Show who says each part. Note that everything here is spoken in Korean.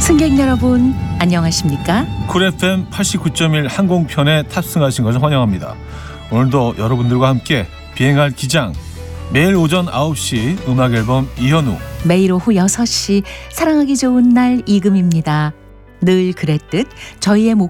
Speaker 1: 승객 여러분, 안녕하십니까?
Speaker 2: 쿨 FM 89.1 항공편에 탑승하신 것을 환영합니다. 오늘도 여러분들과 함께 비행할 기장, 매일 오전 9시 음악 앨범 이현우,
Speaker 1: 매일 오후 6시 사랑하기 좋은 날 이금입니다. 늘 그랬듯 저희의